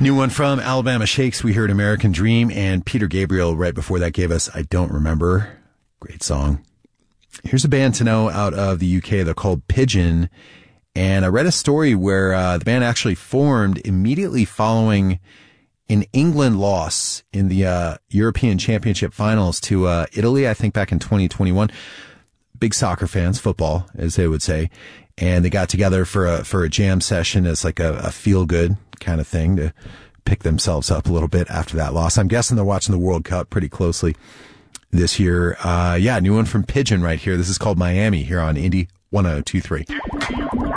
New one from Alabama Shakes. We heard American Dream, and Peter Gabriel right before that gave us I Don't Remember. Great song. Here's a band to know out of the UK. They're called Pigeon. And I read a story where the band actually formed immediately following an England loss in the European Championship finals to Italy, I think back in 2021. Big soccer fans, football, as they would say. And they got together for a jam session as like a feel-good kind of thing to pick themselves up a little bit after that loss. I'm guessing they're watching the World Cup pretty closely this year. New one from Pigeon right here. This is called Miami here on Indie 1023.